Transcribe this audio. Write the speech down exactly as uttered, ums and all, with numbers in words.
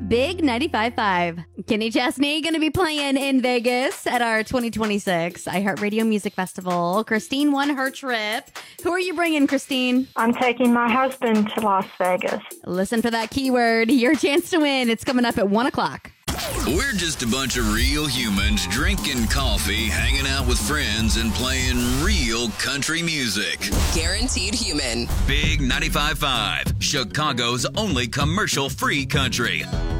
Big ninety-five point five. Kenny Chesney going to be playing in Vegas at our twenty twenty-six iHeartRadio Music Festival. Christine won her trip. Who are you bringing, Christine? I'm taking my husband to Las Vegas. Listen for that keyword. Your chance to win. It's coming up at one o'clock. We're just a bunch of real humans drinking coffee, hanging out with friends, and playing real country music. Guaranteed human. Big ninety-five point five, Chicago's only commercial-free country.